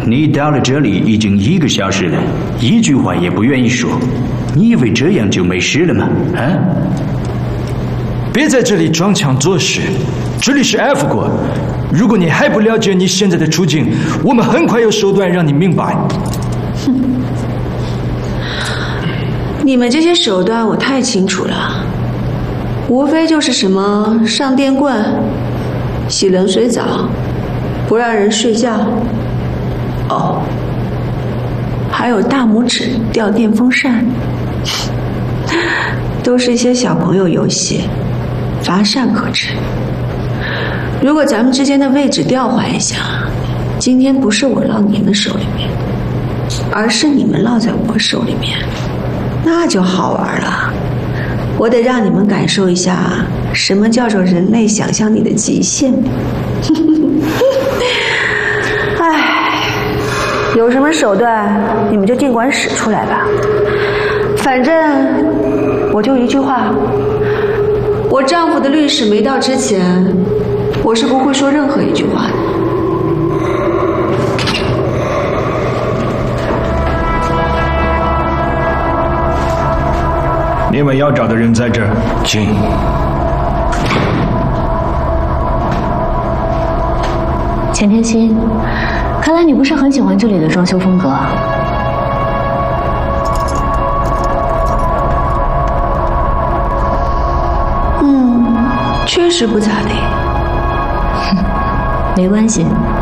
你到了这里已经1个小时了，一句话也不愿意说，你以为这样就没事了吗？啊？ 别在这里装腔作势，这里是 F 国。如果你还不了解你现在的处境，我们很快有手段让你明白。 哼，你们这些手段我太清楚了，无非就是什么上电棍、洗冷水澡、不让人睡觉，哦，还有大拇指吊电风扇，都是一些小朋友游戏，乏善可陈。如果咱们之间的位置调换一下，今天不是我落你们手里面，而是你们落在我手里面，那就好玩了。我得让你们感受一下什么叫做人类想象力的极限。唉，有什么手段你们就尽管使出来吧，反正我就一句话，我丈夫的律师没到之前，我是不会说任何一句话的。 你们要找的人在这儿，请。 钱天心，看来你不是很喜欢这里的装修风格啊。 确实不咋地。 没关系，